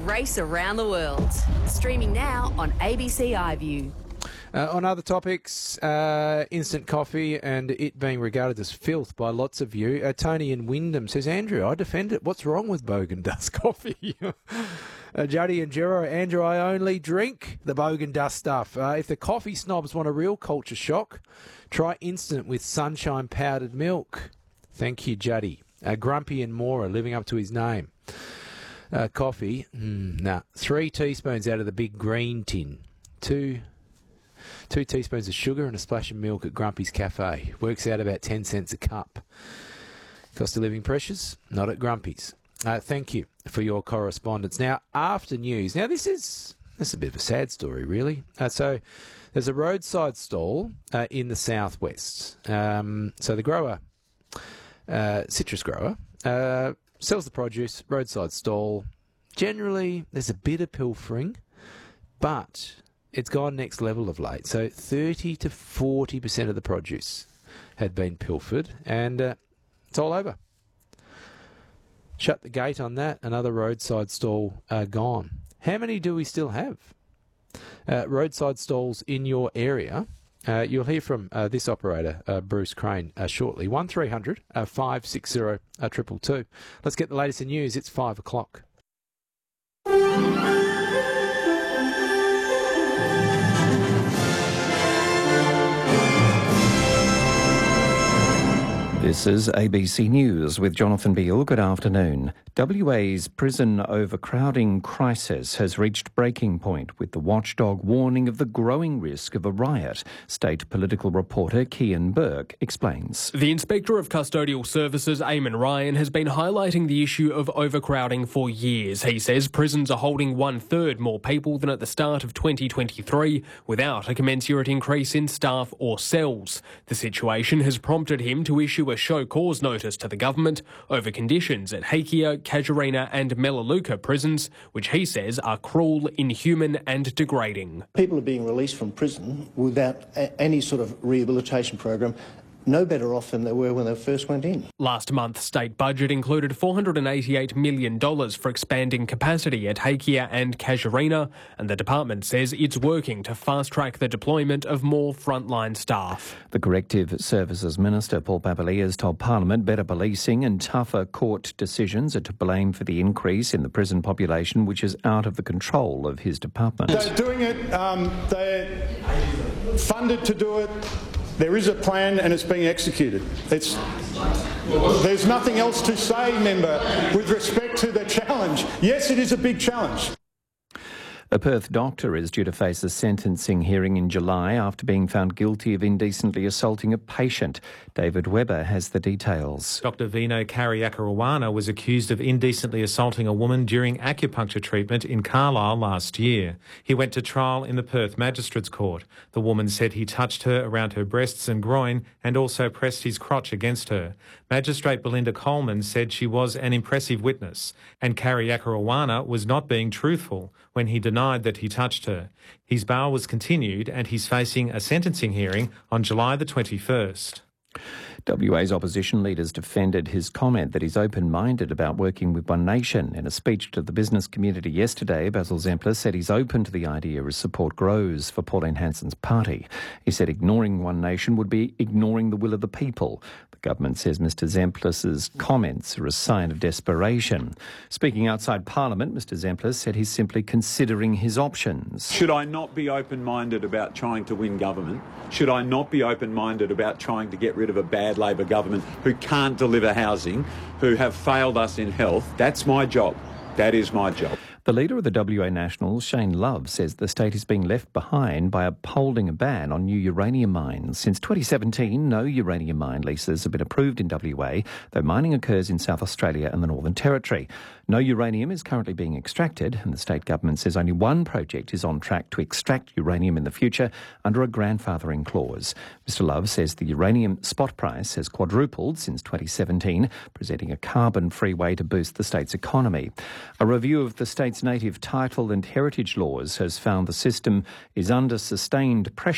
Race Around the World. Streaming now on ABC iView. On other topics, instant coffee and it being regarded as filth by lots of you. Tony in Wyndham says, Andrew, I defend it. What's wrong with Bogan Dust coffee? Juddy and Gero, Andrew, I only drink the Bogan Dust stuff. If the coffee snobs want a real culture shock, try instant with sunshine powdered milk. Thank you, Juddy. Grumpy and Mora, living up to his name. Coffee, 3 teaspoons out of the big green tin. 2 teaspoons of sugar and a splash of milk at Grumpy's Cafe. Works out about 10 cents a cup. Cost of living pressures? Not at Grumpy's. Thank you for your correspondence. Now, after news. Now, this is a bit of a sad story, really. So, there's a roadside stall in the southwest. So, the grower, citrus grower, sells the produce, roadside stall. Generally, there's a bit of pilfering, but it's gone next level of late. So 30 to 40% of the produce had been pilfered, and it's all over. Shut the gate on that. Another roadside stall gone. How many do we still have? Roadside stalls in your area. You'll hear from this operator, Bruce Crane, shortly. 1300 560 222. Let's get the latest in news. It's 5 o'clock. This is ABC News with Jonathan Beale. Good afternoon. WA's prison overcrowding crisis has reached breaking point, with the watchdog warning of the growing risk of a riot. State political reporter Kian Burke explains. The Inspector of Custodial Services, Eamon Ryan, has been highlighting the issue of overcrowding for years. He says prisons are holding 1/3 more people than at the start of 2023, without a commensurate increase in staff or cells. The situation has prompted him to issue a show cause notice to the government over conditions at Hakea, Casuarina and Melaleuca prisons, which he says are cruel, inhuman and degrading. People are being released from prison without any sort of rehabilitation program, no better off than they were when they first went in. Last month's state budget included $488 million for expanding capacity at Hakea and Casuarina, and the department says it's working to fast-track the deployment of more frontline staff. The Corrective Services Minister, Paul Papali'i, has told Parliament better policing and tougher court decisions are to blame for the increase in the prison population, which is out of the control of his department. They're doing it, they're funded to do it. There is a plan and it's being executed. There's nothing else to say, member, with respect to the challenge. Yes, it is a big challenge. A Perth doctor is due to face a sentencing hearing in July after being found guilty of indecently assaulting a patient. David Webber has the details. Dr Vino Kariyakaruwana was accused of indecently assaulting a woman during acupuncture treatment in Carlisle last year. He went to trial in the Perth Magistrates Court. The woman said he touched her around her breasts and groin and also pressed his crotch against her. Magistrate Belinda Coleman said she was an impressive witness, and Kariyakaruwana was not being truthful when he denied that he touched her. His bail was continued and he's facing a sentencing hearing on July the 21st. WA's opposition leaders defended his comment that he's open-minded about working with One Nation. In a speech to the business community yesterday, Basil Zemplis said he's open to the idea as support grows for Pauline Hanson's party. He said ignoring One Nation would be ignoring the will of the people. The government says Mr Zemplis's comments are a sign of desperation. Speaking outside Parliament, Mr Zemplis said he's simply considering his options. Should I not be open-minded about trying to win government? Should I not be open-minded about trying to get rid of a bad Labor government who can't deliver housing, who have failed us in health? That's my job. That is my job. The leader of the WA Nationals, Shane Love, says the state is being left behind by upholding a ban on new uranium mines. Since 2017, no uranium mine leases have been approved in WA, though mining occurs in South Australia and the Northern Territory. No uranium is currently being extracted, and the state government says only one project is on track to extract uranium in the future under a grandfathering clause. Mr Love says the uranium spot price has quadrupled since 2017, presenting a carbon-free way to boost the state's economy. A review of the state's native title and heritage laws has found the system is under sustained pressure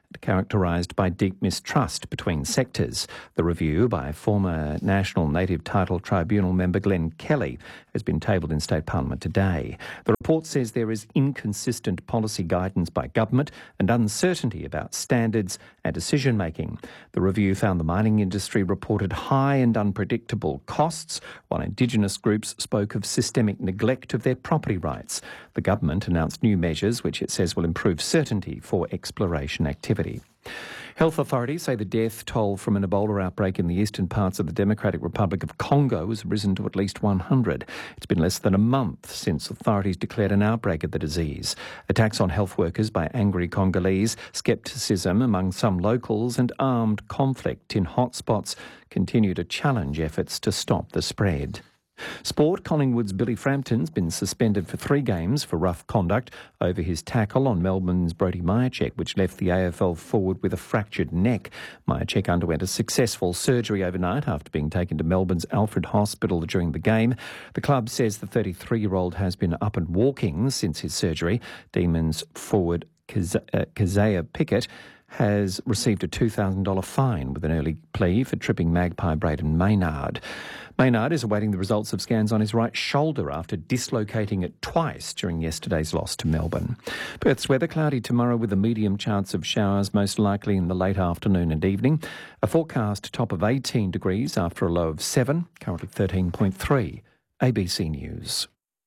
characterised by deep mistrust between sectors. The review by former National Native Title Tribunal member Glenn Kelly has been tabled in State Parliament today. The report says there is inconsistent policy guidance by government and uncertainty about standards and decision-making. The review found the mining industry reported high and unpredictable costs, while Indigenous groups spoke of systemic neglect of their property rights. The government announced new measures which it says will improve certainty for exploration activity. Health authorities say the death toll from an Ebola outbreak in the eastern parts of the Democratic Republic of Congo has risen to at least 100. It's been less than a month since authorities declared an outbreak of the disease. Attacks on health workers by angry Congolese, scepticism among some locals and armed conflict in hotspots continue to challenge efforts to stop the spread. Sport, Collingwood's Billy Frampton's been suspended for 3 games for rough conduct over his tackle on Melbourne's Brodie Mihocek, which left the AFL forward with a fractured neck. Mihocek underwent a successful surgery overnight after being taken to Melbourne's Alfred Hospital during the game. The club says the 33-year-old has been up and walking since his surgery. Demons forward Keziah Pickett has received a $2,000 fine with an early plea for tripping magpie Braden Maynard. Maynard is awaiting the results of scans on his right shoulder after dislocating it twice during yesterday's loss to Melbourne. Perth's weather, cloudy tomorrow with a medium chance of showers, most likely in the late afternoon and evening. A forecast top of 18 degrees after a low of 7, currently 13.3. ABC News.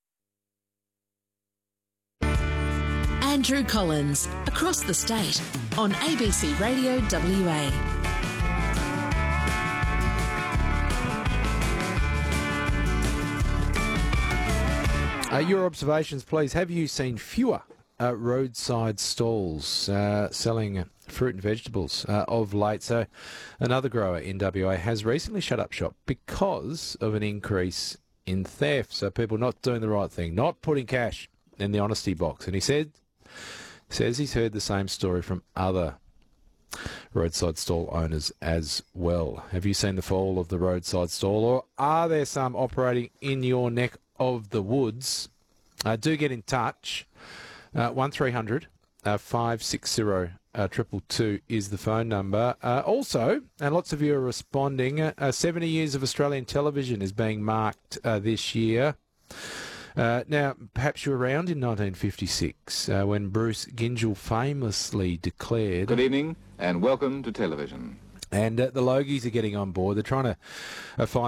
Andrew Collins, across the state, on ABC Radio WA. Your observations, please. Have you seen fewer roadside stalls selling fruit and vegetables of late? So another grower in WA has recently shut up shop because of an increase in theft. So people not doing the right thing, not putting cash in the honesty box. And he says he's heard the same story from other roadside stall owners as well. Have you seen the fall of the roadside stall, or are there some operating in your neck of the woods? Do get in touch. 1300 560 222 is the phone number. Also, and lots of you are responding, 70 years of Australian television is being marked this year. Now, perhaps you were around in 1956 when Bruce Gyngell famously declared... Good evening and welcome to television. And the Logies are getting on board. They're trying to find